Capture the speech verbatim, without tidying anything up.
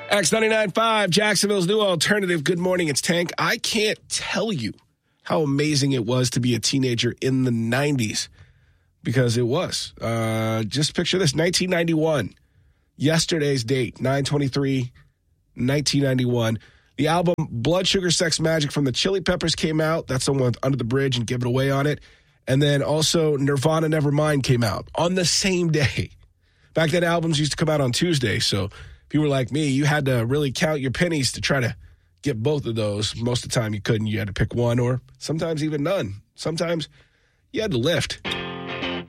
X ninety-nine point five, Jacksonville's new alternative. Good morning, it's Tank. I can't tell you how amazing it was to be a teenager in the nineties, because it was. Uh, just picture this, nineteen ninety-one, yesterday's date, nine twenty-three nineteen ninety-one. The album Blood Sugar Sex Magic from the Chili Peppers came out. That's the one with Under the Bridge and Give It Away on it. And then also Nirvana Nevermind came out on the same day. Back then, albums used to come out on Tuesday, so if you were like me, you had to really count your pennies to try to get both of those. Most of the time you couldn't. You had to pick one, or sometimes even none. Sometimes you had to lift.